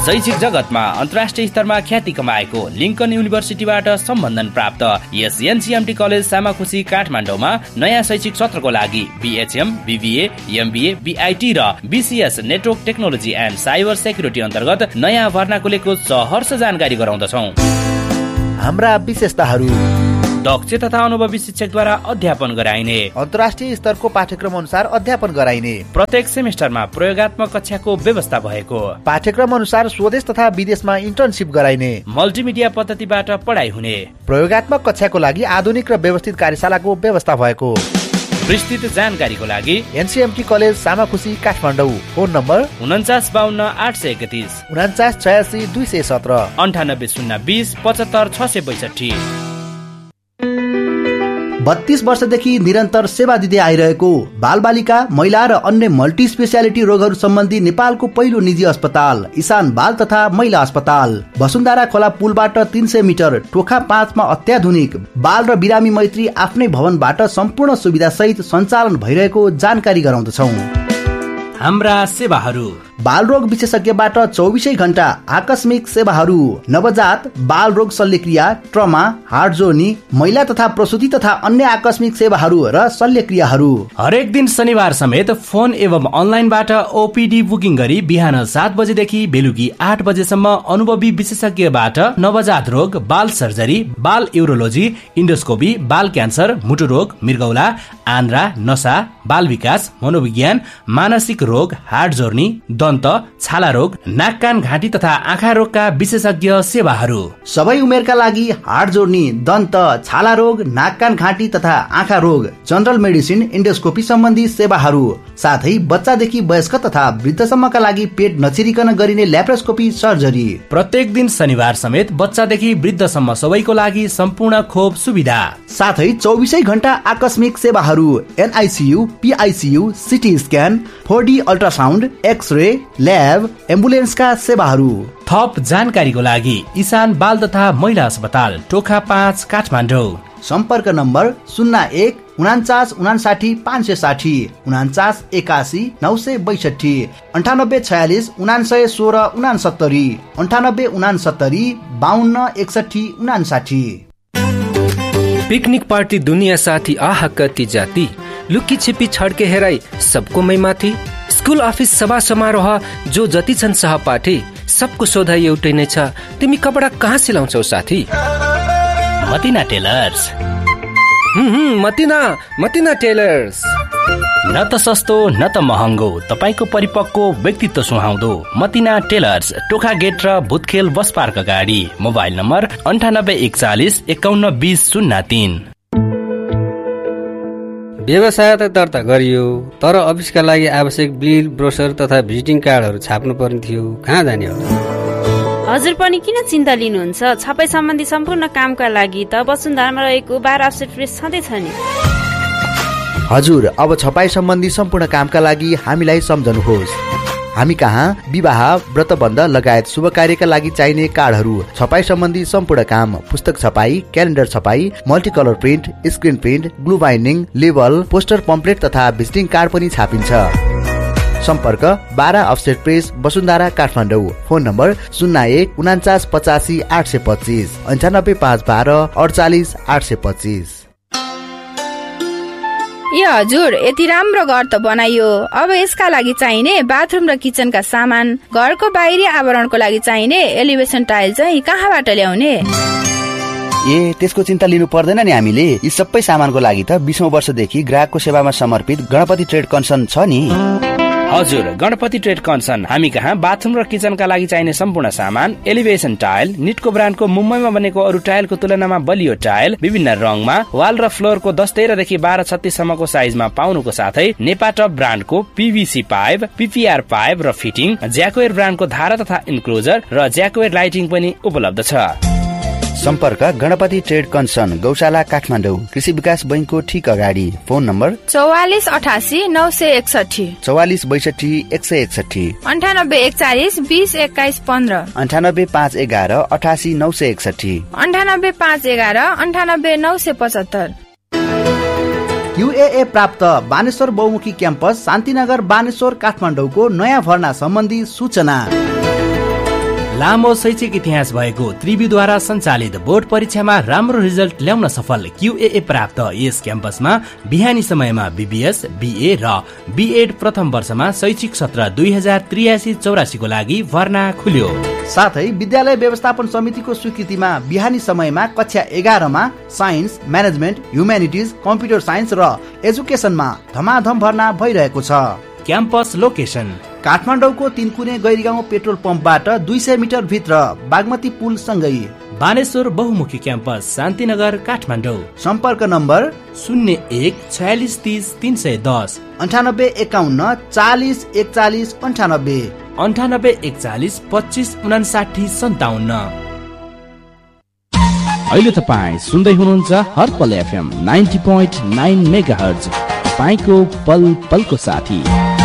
शैक्षिक जगतमा अन्तर्राष्ट्रिय स्तरमा ख्याति कमाएको लिङ्कन युनिभर्सिटीबाट सम्बन्धन प्राप्त यस एनसीएमटी कलेज सामाखुसी काठमाडौँमा नयाँ शैक्षिक सत्रको लागि बीएचएम, बीबीए, एमबीए, बीआईटी र BCS network technology and cyber security अन्तर्गत नयाँ भर्ना खुलेको सहर्ष जानकारी गराउँदछौँ। हाम्रा विशेषताहरू: दक्ष तथा अनुभवी शिक्षकद्वारा अध्यापन गराइने, अन्तर्राष्ट्रिय स्तरको पाठ्यक्रम अनुसार अध्यापन गराइने, प्रत्येक सेमेस्टरमा प्रयोगात्मक कक्षाको व्यवस्था भएको, पाठ्यक्रम अनुसार स्वदेश तथा विदेशमा इन्टर्नशिप गराइने, मल्टिमिडिया पद्धतिबाट पढाइ हुने, प्रयोगात्मक कक्षाको लागि आधुनिक र व्यवस्थित कार्यशालाको व्यवस्था भएको। विस्तृत जानकारीको लागि एनसीएमटी कलेज सामाखुसी काठमाडौँ। Phone number 4952 831 4986 217 98020 75 662। 32 वर्षदेखि निरन्तर सेवा दिँदै आइरहेको बालबालिका, महिला र अन्य मल्टी स्पेसियालिटी रोगहरू सम्बन्धी नेपालको पहिलो निजी अस्पताल इशान बाल तथा महिला अस्पताल वसुन्धरा खोला पुलबाट 300 मिटर टोखा 5 मा अत्याधुनिक बाल र बिरामी मैत्री आफ्नै भवनबाट सम्पूर्ण सुविधा सहित सञ्चालन भइरहेको जानकारी गराउँदछौँ। हाम्रा सेवाहरू: बालरोग विशेषज्ञबाट 24 घण्टा आकस्मिक सेवाहरू, नवजात बाल रोग शल्यक्रिया, ट्रमा, हार्ट जोर्नी, महिला तथा प्रसुति तथा अन्य आकस्मिक सेवाहरू र शल्यक्रियाहरू। हरेक दिन शनिबार समेत फोन एवं अनलाइनबाट ओपीडी बुकिङ गरी बिहान 7 बजेदेखि बेलुकी 8 बजेसम्म अनुभवी विशेषज्ञबाट नवजात रोग, बाल सर्जरी, बाल युरोलोजी, इन्डोस्कोपी, बाल क्यान्सर, मुटु रोग, मृगौला, आन्द्रा, नसा, बाल विकास, मनोविज्ञान, मानसिक रोग, हार्ट जोर्नी, दन्त, छाला रोग, नाक कान घाँटी तथा आँखा रोगका विशेषज्ञ सेवाहरू। सबै उमेरका लागि हार्ट जोर्नी, दन्त, छाला रोग, नाक कान घाँटी तथा आँखा रोग, जनरल मेडिसिन, इन्डोस्कोपी सम्बन्धी सेवाहरू, साथै बच्चादेखि वयस्क तथा वृद्धसम्मका लागि पेट नचिरिकन गरिने ल्याप्रोस्कोपी सर्जरी। प्रत्येक दिन शनिबार समेत बच्चादेखि वृद्धसम्म सबैको लागि सम्पूर्ण खोप सुविधा, साथै 24 घण्टा आकस्मिक सेवाहरू, NICU, PICU, CT scan, 4D ultrasound, x-ray, lab, एम्बुलेन्सका सेवाहरू। थप जानकारीको लागि इशान बाल तथा महिला अस्पताल टोखा 5 काठमाडौँ। सम्पर्क नम्बर 01 49 59 560 49 81 962 98 46 99 16 69 98 69 52 61 59। पिकनिक पार्टी दुनिया साथी आहा कति जाति, लुकी छिपी छड्के हेराई सबको मै माथि, स्कुल अफिस सभा समारोह जो जति छन् सहपाठी, सबको सोधाइ एउटै नै छ, तिमी कपडा कहाँ सिलाउँछौ साथी? मतिना टेलर्स। मतिना टेलर्स। न त सस्तो न त महँगो, तपाईको परिपक्व व्यक्तित्व सुहाउँदो मतिना टेलर्स, टोखा गेट र भूतखेल बस पार्क अगाडि। Mobile number 98 41 51 20 03। व्यवसाय त दर्ता गरियो, तर अफिसका लागि आवश्यक बिल, ब्रोसर तथा भिजिटिङ कार्डहरू छाप्नु पर्ने थियो, कहाँ जाने हो? हजुर पनि किन चिन्ता लिनुहुन्छ? छपाई सम्बन्धी सम्पूर्ण कामका लागि त वसुन्धरामा रहेको 12 अफसेट प्रेस छँदैछ नि। हजुर, अब छपाई सम्बन्धी सम्पूर्ण कामका लागि हामीलाई सम्झनुहोस्। हामी कहाँ विवाह, व्रतबन्ध लगायत शुभ कार्यका लागि चाहिने कार्डहरू, छपाई सम्बन्धी सम्पूर्ण काम, पुस्तक छपाई, क्यालेन्डर छपाई, मल्टिकलर print, screen print, glue binding, label, poster pamphlet तथा भिजिटिङ कार्ड पनि छापिन्छ। सम्पर्क 12 offset press, Vasundhara Kathmandu. Phone number 01 49 85 825 98 512 48 825। ए हजुर, यति राम्रो घर त बनाइयो, अब यसका लागि चाहिने बाथरुम र किचनका सामान, घरको बाहिरी आवरणको लागि चाहिने एलिभेसन टाइल चाहिँ कहाँबाट ल्याउने? ए, त्यसको चिन्ता लिनु पर्दैन नि। हामीले यी सबै सामानको लागि त 20औं वर्षदेखि ग्राहकको सेवामा समर्पित गणपति ट्रेड कन्सन छ नि। हजुर, गणपति ट्रेड कन्सन। हामी कहाँ बाथरुम र किचनका लागि चाहिने सम्पूर्ण सामान, एलिभेसन टाइल, निटको ब्रान्डको मुम्बईमा बनेको अरू टाइलको तुलनामा बलियो टाइल, विभिन्न रङमा, वाल र फ्लोरको 10-13 देखि 12-36 सम्मको साइजमा पाउनुको साथै नेपाटप ब्रान्डको पीवीसी पाइप, पीपीआर पाइप र फिटिङ, ज्याकोएर ब्रान्डको धारा तथा इन्क्लोजर र ज्याकोएर लाइटिङ पनि उपलब्ध छ। सम्पर्क गणपति ट्रेड कन्सन, गौशाला काठमाडौँ, कृषि विकास बैंकको ठीक अगाडि। Phone number 44 88 961 44 62 161 98 41 20 21 15 98 511 88 961 98 511 98 975। UAA प्राप्त बानेश्वर बहुमुखी क्याम्पस शान्तिनगर बानेश्वर काठमाडौँको नयाँ भर्ना सम्बन्धी सूचना। लामो शैक्षिक इतिहास भएको त्रिवीद्वारा सञ्चालित बोर्ड परीक्षामा राम्रो रिजल्ट ल्याउन सफल QAA प्राप्त यस क्याम्पसमा बिहानी समयमा BBS, BA र BEd प्रथम वर्षमा शैक्षिक सत्र 2083-84 को लागि भर्ना खुल्यो। साथै विद्यालय व्यवस्थापन समितिको स्वीकृतिमा बिहानी समयमा कक्षा 11 मा science, management, humanities, computer science र एजुकेसनमा धमाधम भर्ना भइरहेको छ। क्याम्पस लोकेसन काठमाडौँको तिनकुने गैरीगाउँ पेट्रोल पम्पबाट 200 मिटर भित्र बागमती पुल सँगै। बानेश्वर बहुमुखी क्याम्पस शान्तिनगर काठमाडौँ। सम्पर्क नम्बर 01 46 30 310 98 51 40 41 98 98 41 25 59 57। अहिले तपाईँ सुन्दै हुनुहुन्छ हर्पल FM 90.9 मेगाहर्ज, तपाईको पल पलको साथी।